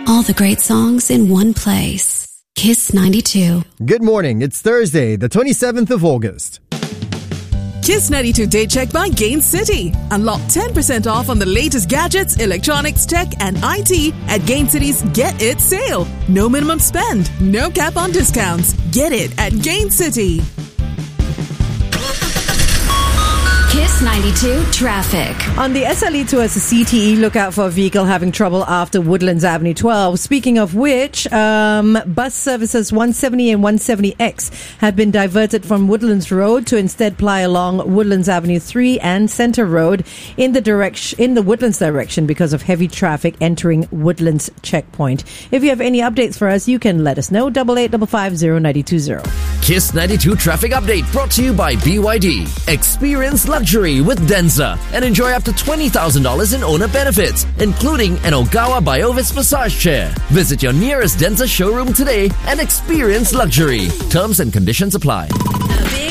All the great songs in one place. Kiss 92. Good morning. It's Thursday, the 27th of August. Kiss 92 Day Check by Gain City. Unlock 10% off on the latest gadgets, electronics, tech, and IT at Gain City's Get It sale. No minimum spend, no cap on discounts. Get it at Gain City. Kiss 92 Traffic. On the SLE towards the CTE, look out for a vehicle having trouble after Woodlands Avenue 12. Speaking of which, bus services 170 and 170X have been diverted from Woodlands Road to instead ply along Woodlands Avenue 3 and Centre Road in the Woodlands direction because of heavy traffic entering Woodlands checkpoint. If you have any updates for us, you can let us know. 88550920. Kiss 92 Traffic Update brought to you by BYD. Experience luxury with Denza and enjoy up to $20,000 in owner benefits, including an Ogawa Biovis massage chair. Visit your nearest Denza showroom today and experience luxury. Terms and conditions apply. A big